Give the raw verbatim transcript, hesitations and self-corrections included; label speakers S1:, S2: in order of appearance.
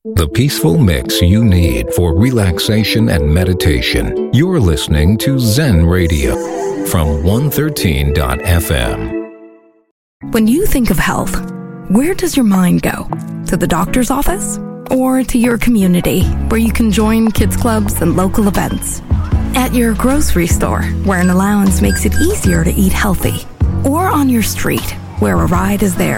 S1: The peaceful mix you need for relaxation and meditation. You're listening to Zen Radio from one thirteen dot f m.
S2: When you think of health, where does your mind go? To the doctor's office? Or to your community, where you can join kids clubs and local events? At your grocery store, where an allowance makes it easier to eat healthy? Or on your street, where a ride is there